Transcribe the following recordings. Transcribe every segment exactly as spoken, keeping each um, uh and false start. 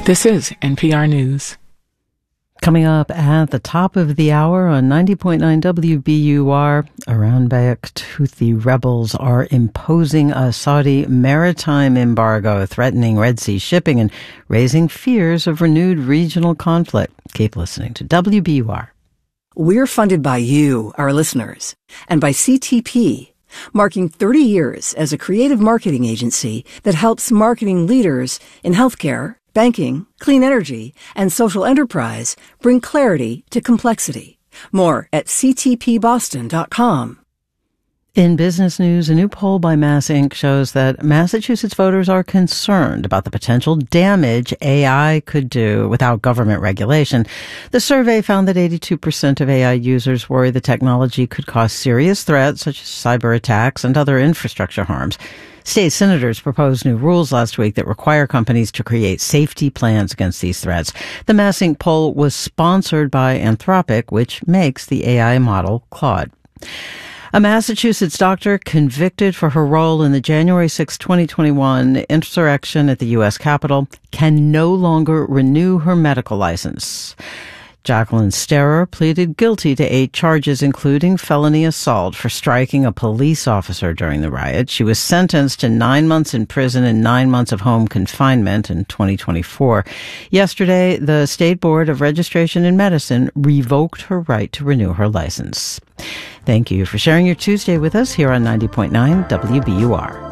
This is N P R News. Coming up at the top of the hour on ninety point nine W B U R, Iran-backed Houthi rebels are imposing a Saudi maritime embargo, threatening Red Sea shipping and raising fears of renewed regional conflict. Keep listening to W B U R. We're funded by you, our listeners, and by C T P, marking thirty years as a creative marketing agency that helps marketing leaders in healthcare, banking, clean energy, and social enterprise bring clarity to complexity. More at c t p boston dot com. In business news, a new poll by Mass Incorporated shows that Massachusetts voters are concerned about the potential damage A I could do without government regulation. The survey found that eighty-two percent of A I users worry the technology could cause serious threats such as cyber attacks and other infrastructure harms. State senators proposed new rules last week that require companies to create safety plans against these threats. The Mass Incorporated poll was sponsored by Anthropic, which makes the A I model Claude. A Massachusetts doctor convicted for her role in the January sixth, twenty twenty-one insurrection at the U S Capitol can no longer renew her medical license. Jacqueline Sterer pleaded guilty to eight charges, including felony assault for striking a police officer during the riot. She was sentenced to nine months in prison and nine months of home confinement in twenty twenty-four. Yesterday, the State Board of Registration in Medicine revoked her right to renew her license. Thank you for sharing your Tuesday with us here on ninety point nine W B U R.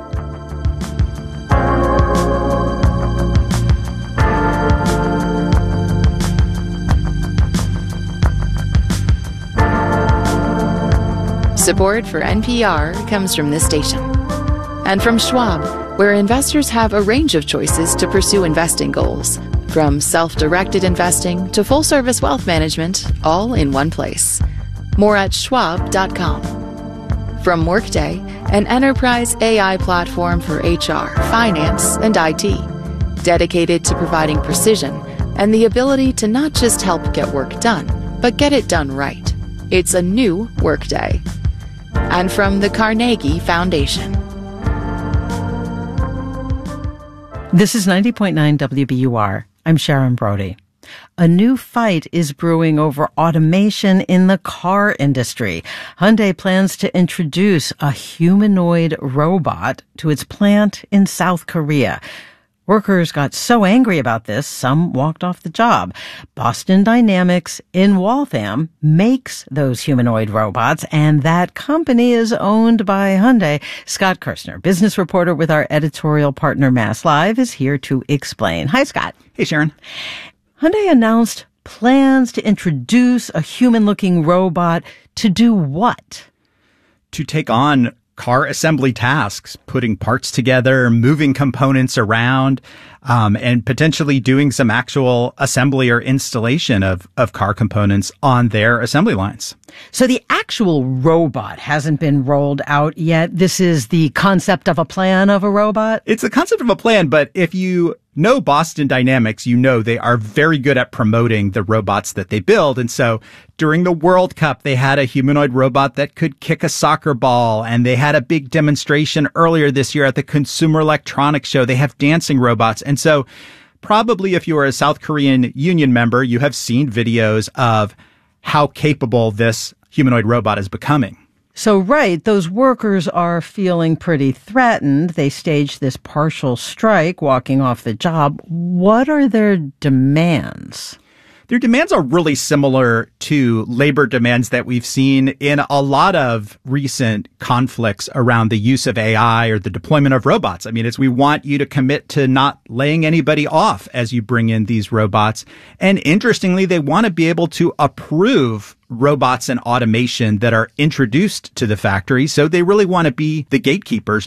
Support for N P R comes from this station and from Schwab, where investors have a range of choices to pursue investing goals, from self-directed investing to full-service wealth management, all in one place. More at schwab dot com. From Workday, an enterprise A I platform for H R, finance, and I T, dedicated to providing precision and the ability to not just help get work done, but get it done right. It's a new Workday. And from the Carnegie Foundation. This is ninety point nine W B U R. I'm Sharon Brody. A new fight is brewing over automation in the car industry. Hyundai plans to introduce a humanoid robot to its plant in South Korea. Workers got so angry about this, some walked off the job. Boston Dynamics in Waltham makes those humanoid robots, and that company is owned by Hyundai. Scott Kirshner, business reporter with our editorial partner Mass Live, is here to explain. Hi, Scott. Hey, Sharon. Hyundai announced plans to introduce a human-looking robot to do what? To take on car assembly tasks, putting parts together, moving components around, um, and potentially doing some actual assembly or installation of, of car components on their assembly lines. So the actual robot hasn't been rolled out yet. This is the concept of a plan of a robot? It's the concept of a plan, but if you know Boston Dynamics, you know they are very good at promoting the robots that they build. And so during the World Cup, they had a humanoid robot that could kick a soccer ball. And they had a big demonstration earlier this year at the Consumer Electronics Show. They have dancing robots. And so probably if you are a South Korean union member, you have seen videos of how capable this humanoid robot is becoming. So, right, those workers are feeling pretty threatened. They staged this partial strike, walking off the job. What are their demands? Their demands are really similar to labor demands that we've seen in a lot of recent conflicts around the use of A I or the deployment of robots. I mean, it's we want you to commit to not laying anybody off as you bring in these robots. And interestingly, they want to be able to approve robots and automation that are introduced to the factory. So they really want to be the gatekeepers